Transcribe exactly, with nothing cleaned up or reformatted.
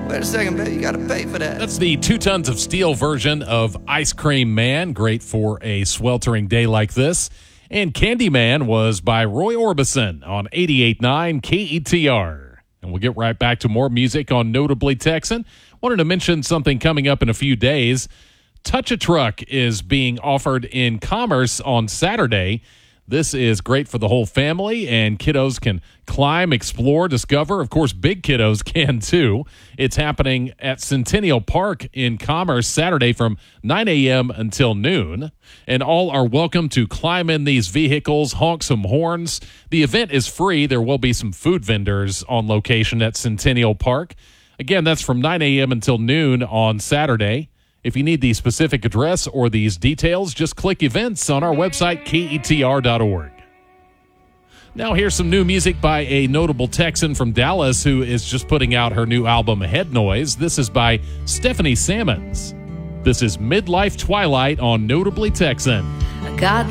Wait a second, baby, you gotta pay for that. That's the two tons of steel version of Ice Cream Man, great for a sweltering day like this. And Candyman was by Roy Orbison on eighty-eight point nine K E T R. And we'll get right back to more music on Notably Texan. Wanted to mention something coming up in a few days. Touch a Truck is being offered in Commerce on Saturday. This is great for the whole family, and kiddos can climb, explore, discover. Of course, big kiddos can too. It's happening at Centennial Park in Commerce Saturday from nine a.m. until noon. And all are welcome to climb in these vehicles, honk some horns. The event is free. There will be some food vendors on location at Centennial Park. Again, that's from nine a.m. until noon on Saturday. If you need the specific address or these details, just click events on our website, K E T R dot org. Now here's some new music by a notable Texan from Dallas who is just putting out her new album, Head Noise. This is by Stephanie Sammons. This is Midlife Twilight on Notably Texan. God